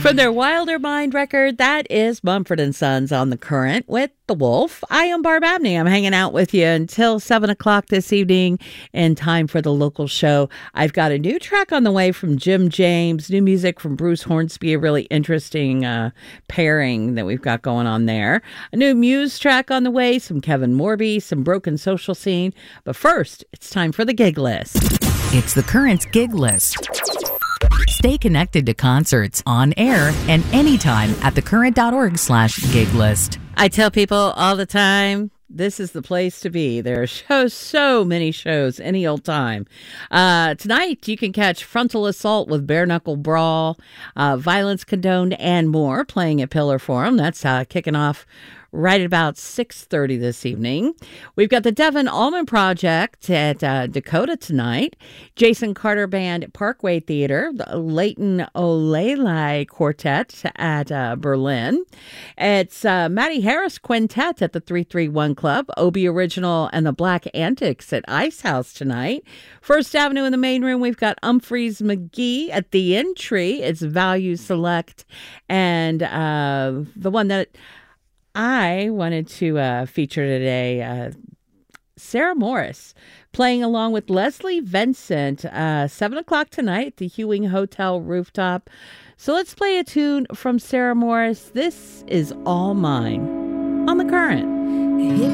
From their Wilder Mind record, that is Mumford & Sons on The Current with The Wolf. I am Barb Abney. I'm hanging out with you until 7 o'clock this evening in time for the local show. I've got a new track on the way from Jim James, new music from Bruce Hornsby, a really interesting pairing that we've got going on there. A new Muse track on the way, some Kevin Morby, some Broken Social Scene. But first, it's time for the gig list. It's The Current's gig list. Stay connected to concerts on air and anytime at thecurrent.org/gig list. I tell people all the time, this is the place to be. There are shows, so many shows, any old time. Tonight, you can catch Frontal Assault with Bare Knuckle Brawl, Violence Condoned, and more playing at Pillar Forum. That's kicking off right at about 6:30 this evening. We've got the Devon Allman Project at Dakota tonight. Jason Carter Band at Parkway Theater. The Leighton O'Leary Quartet at Berlin. It's Matty Harris Quintet at the 331 Club. Obie Original and the Black Antics at Ice House tonight. First Avenue in the main room, we've got Humphreys McGee at the Entry. It's Value Select. And the one that I wanted to feature today, Sarah Morris, playing along with Leslie Vincent, 7 o'clock tonight at the Hewing Hotel rooftop. So let's play a tune from Sarah Morris. This is All Mine on The Current.